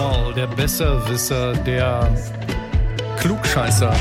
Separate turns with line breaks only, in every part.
Der Besserwisser, der Klugscheißer.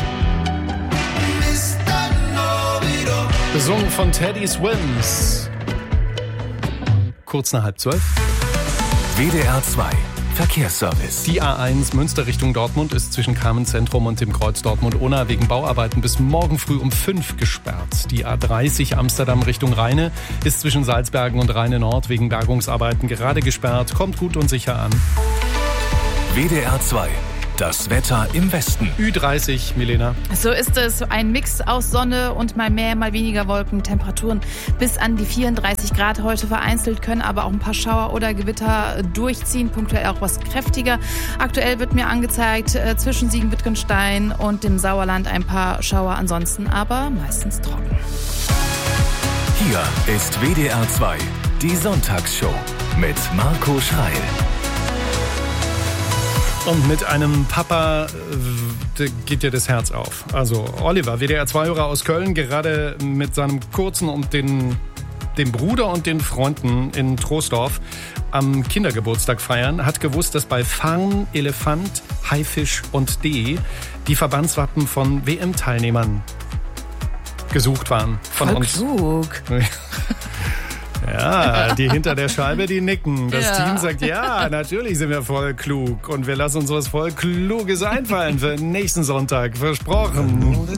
Gesungen von Teddy Swims. Kurz nach 11:30.
WDR 2 Verkehrsservice.
Die A1 Münster Richtung Dortmund ist zwischen Kamenz-Zentrum und dem Kreuz Dortmund-Unna wegen Bauarbeiten bis morgen früh um 5 gesperrt. Die A30 Amsterdam Richtung Rheine ist zwischen Salzbergen und Rheine Nord wegen Bergungsarbeiten gerade gesperrt. Kommt gut und sicher an.
WDR 2 das Wetter im Westen.
Ü30, Milena.
So ist es. Ein Mix aus Sonne und mal mehr, mal weniger Wolken. Temperaturen bis an die 34 Grad heute vereinzelt, können aber auch ein paar Schauer oder Gewitter durchziehen. Punktuell auch was kräftiger. Aktuell wird mir angezeigt, zwischen Siegen-Wittgenstein und dem Sauerland ein paar Schauer. Ansonsten aber meistens trocken.
Hier ist WDR 2, die Sonntagsshow mit Marco Schreil.
Und mit einem Papa geht dir das Herz auf. Also Oliver, WDR-2-Hörer aus Köln, gerade mit seinem Kurzen und dem Bruder und den Freunden in Troisdorf am Kindergeburtstag feiern, hat gewusst, dass bei Farn, Elefant, Haifisch und D die Verbandswappen von WM-Teilnehmern gesucht waren. Von uns.
Klug.
Ja, die hinter der Scheibe, die nicken. Das
Ja.
Team sagt, ja, natürlich sind wir voll klug. Und wir lassen uns was voll Kluges einfallen für nächsten Sonntag. Versprochen.